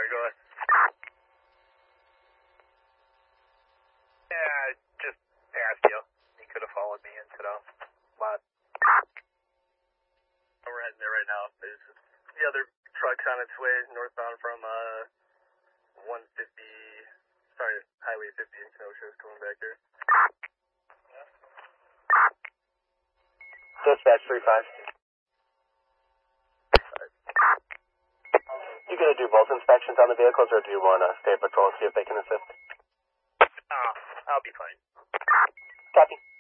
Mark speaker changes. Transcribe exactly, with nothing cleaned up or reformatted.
Speaker 1: go ahead. Yeah, just past you. He could have followed me into the lot. We're heading there right now. There's the other truck's on its way northbound from uh one fifty, sorry, Highway fifty in Kenosha is coming back here.
Speaker 2: Dispatch three five. You gonna do both inspections on the vehicles, or do you want to stay patrol, see if they can assist?
Speaker 1: Uh, I'll be fine.
Speaker 2: Copy.